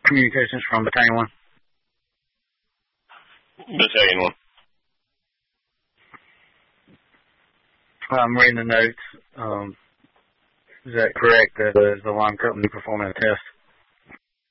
Communications from Battalion 1. Battalion 1. I'm reading the notes. Is that correct that the alarm company performing a test?